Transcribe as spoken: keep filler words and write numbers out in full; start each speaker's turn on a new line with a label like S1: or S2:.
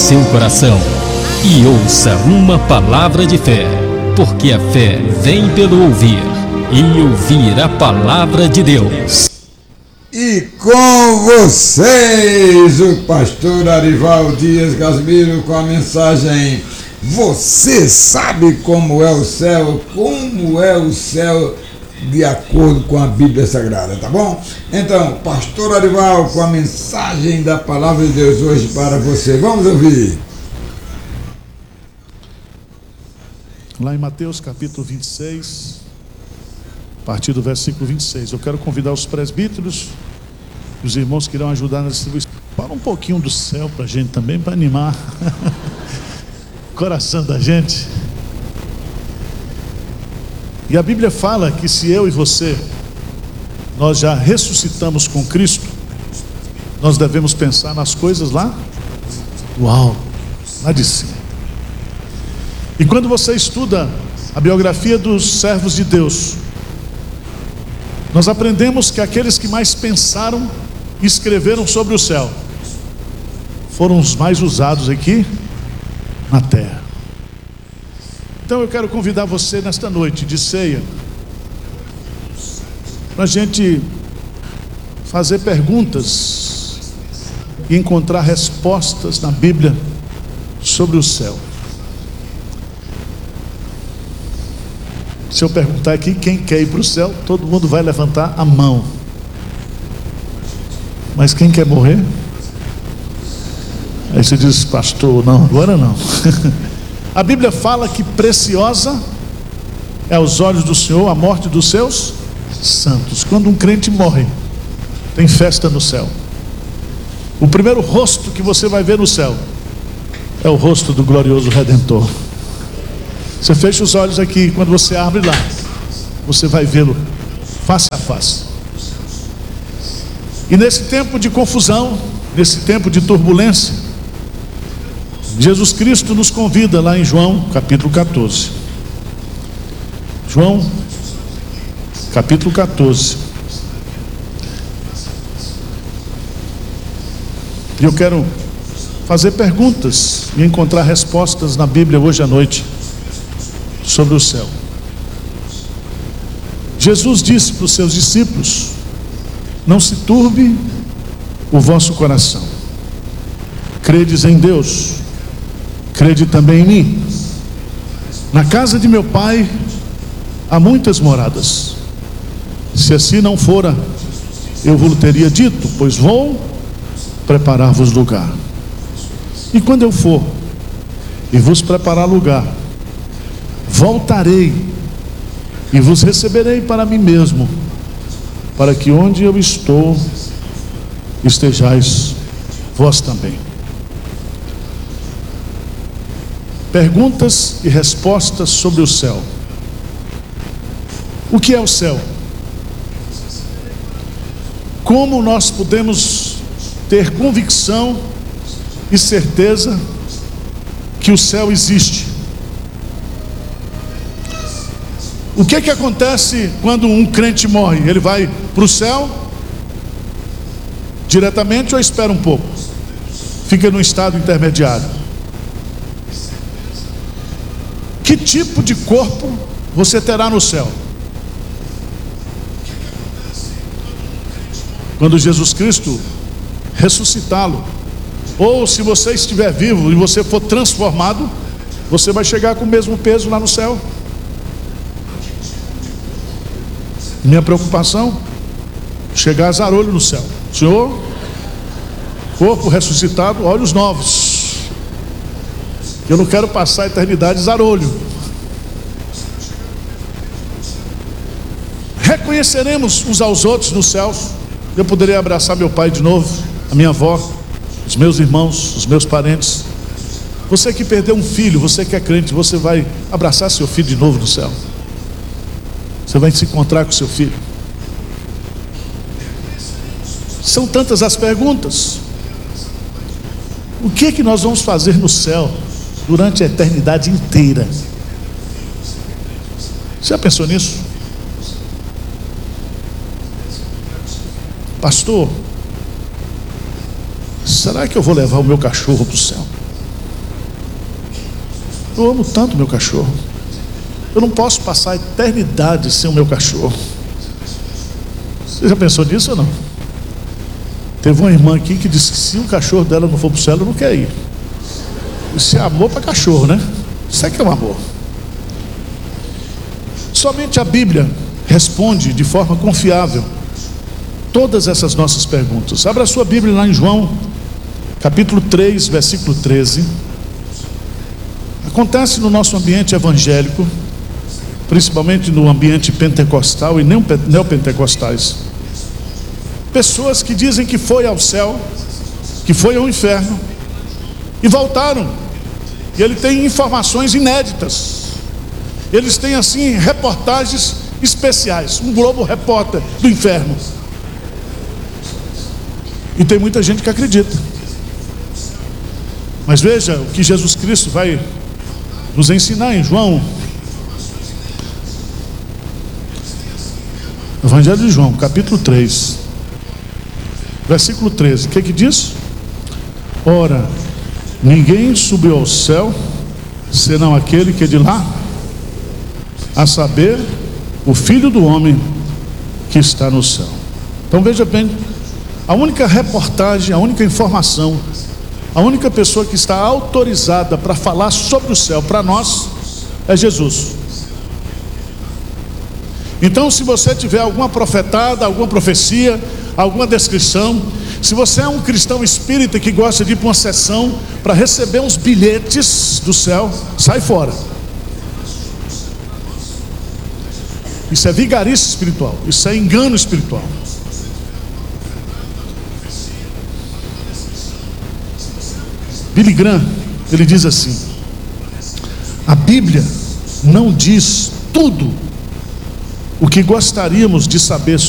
S1: seu coração e ouça uma palavra de fé, porque a fé vem pelo ouvir e ouvir a palavra de Deus.
S2: E com vocês, o pastor Arival Dias Casimiro, com a mensagem: você sabe como é o céu? Como é o céu de acordo com a Bíblia Sagrada, tá bom? Então, pastor Arival, com a mensagem da palavra de Deus hoje para você. Vamos ouvir.
S3: Lá em Mateus capítulo vinte e seis, a partir do versículo vinte e seis, eu quero convidar os presbíteros e os irmãos que irão ajudar na distribuição. Fala um pouquinho do céu para a gente também, para animar o coração da gente. E a Bíblia fala que se eu e você, nós já ressuscitamos com Cristo, nós devemos pensar nas coisas lá do alto, lá de cima. E quando você estuda a biografia dos servos de Deus, nós aprendemos que aqueles que mais pensaram e escreveram sobre o céu foram os mais usados aqui na terra. Então eu quero convidar você nesta noite de ceia para a gente fazer perguntas e encontrar respostas na Bíblia sobre o céu. Se eu perguntar aqui quem quer ir para o céu, todo mundo vai levantar a mão. Mas quem quer morrer? Aí você diz: pastor, não, agora não. A Bíblia fala que preciosa é aos olhos do Senhor a morte dos seus santos. Quando um crente morre, tem festa no céu. O primeiro rosto que você vai ver no céu é o rosto do glorioso Redentor. Você fecha os olhos aqui, quando você abre lá, você vai vê-lo face a face. E nesse tempo de confusão, nesse tempo de turbulência, Jesus Cristo nos convida lá em João capítulo catorze. João capítulo catorze. E eu quero fazer perguntas e encontrar respostas na Bíblia hoje à noite sobre o céu. Jesus disse para os seus discípulos: não se turbe o vosso coração. Credes em Deus, crede também em mim. Na casa de meu Pai há muitas moradas. Se assim não fora, eu vos teria dito, pois vou preparar-vos lugar. E quando eu for e vos preparar lugar, voltarei e vos receberei para mim mesmo, para que onde eu estou estejais vós também. Perguntas e respostas sobre o céu. O que é o céu? Como nós podemos ter convicção e certeza que o céu existe? O que que acontece quando um crente morre? Ele vai para o céu diretamente ou espera um pouco? Fica no estado intermediário? Que tipo de corpo você terá no céu? Quando Jesus Cristo ressuscitá-lo, ou se você estiver vivo e você for transformado, você vai chegar com o mesmo peso lá no céu. Minha preocupação: chegar zarolho no céu. Senhor, corpo ressuscitado, olhos novos. Eu não quero passar a eternidade zarolho. Reconheceremos uns aos outros nos céus. Eu poderei abraçar meu pai de novo, a minha avó, os meus irmãos, os meus parentes. Você que perdeu um filho, você que é crente, você vai abraçar seu filho de novo no céu. Você vai se encontrar com seu filho. São tantas as perguntas. O que é que nós vamos fazer no céu durante a eternidade inteira? Você já pensou nisso? Pastor, será que eu vou levar o meu cachorro para o céu? Eu amo tanto meu cachorro. Eu não posso passar a eternidade sem o meu cachorro. Você já pensou nisso ou não? Teve uma irmã aqui que disse que se o cachorro dela não for para o céu, ela não quer ir. Isso é amor para cachorro, né? Isso é que é um amor. Somente a Bíblia responde de forma confiável todas essas nossas perguntas. Abra a sua Bíblia lá em João, capítulo três, versículo treze. Acontece no nosso ambiente evangélico, principalmente no ambiente pentecostal e neopentecostais, pessoas que dizem que foi ao céu, que foi ao inferno e voltaram. E ele tem informações inéditas. Eles têm assim reportagens especiais, um Globo Repórter do inferno. E tem muita gente que acredita. Mas veja o que Jesus Cristo vai nos ensinar em João, Evangelho de João, capítulo três, versículo treze. O que que diz? Ora, ninguém subiu ao céu, senão aquele que é de lá, a saber, o Filho do Homem que está no céu. Então veja bem, a única reportagem, a única informação, a única pessoa que está autorizada para falar sobre o céu para nós é Jesus. Então, se você tiver alguma profetada, alguma profecia, alguma descrição, se você é um cristão espírita que gosta de ir para uma sessão para receber uns bilhetes do céu, sai fora. Isso é vigarice espiritual, isso é engano espiritual. Billy Graham, ele diz assim: a Bíblia não diz tudo o que gostaríamos de saber